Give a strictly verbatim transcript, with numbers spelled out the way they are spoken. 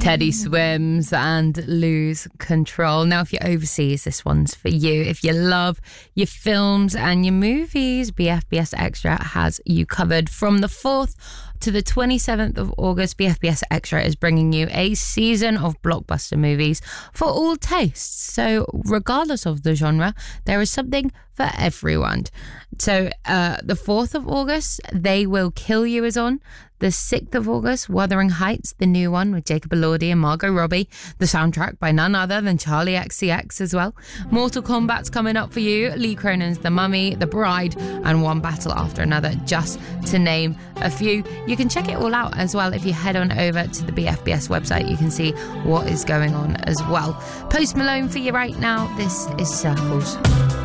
Teddy Swims and Lose Control. Now, if you're overseas, this one's for you. If you love your films and your movies, B F B S Extra has you covered. From the fourth to the twenty-seventh of August, B F B S Extra is bringing you a season of blockbuster movies for all tastes. So regardless of the genre, there is something for everyone. So uh, the fourth of August, They Will Kill You is on. The sixth of August, Wuthering Heights, the new one with Jacob Elordi and Margot Robbie. The soundtrack by none other than Charlie X C X as well. Mortal Kombat's coming up for you. Lee Cronin's The Mummy, The Bride, and One Battle After Another, just to name a few. You can check it all out as well if you head on over to the B F B S website. You can see what is going on as well. Post Malone for you right now. This is Circles.